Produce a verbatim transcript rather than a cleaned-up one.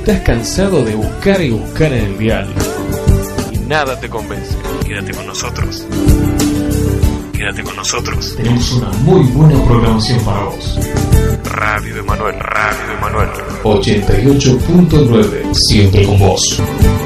estás cansado de buscar y buscar en el dial y nada te convence, quédate con nosotros. Quédate con nosotros. Tenemos una muy buena programación para vos. Radio Emanuel, Radio Emanuel ochenta y ocho punto nueve, siempre con vos.